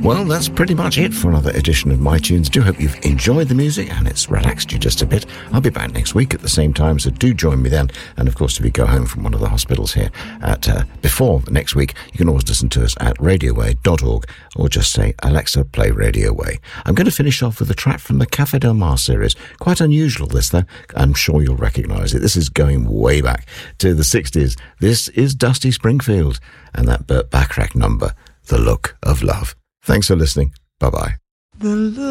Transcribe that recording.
Well, that's pretty much it for another edition of My Tunes. Do hope you've enjoyed the music and it's relaxed you just a bit. I'll be back next week at the same time, so do join me then. And of course, if you go home from one of the hospitals here before next week, you can always listen to us at radioway.org or just say, Alexa, play Radio Way. I'm going to finish off with a track from the Café Del Mar series. Quite unusual, this, though. I'm sure you'll recognise it. This is going way back to the 60s. This is Dusty Springfield and that Burt Bacharach number, The Look of Love. Thanks for listening. Bye-bye.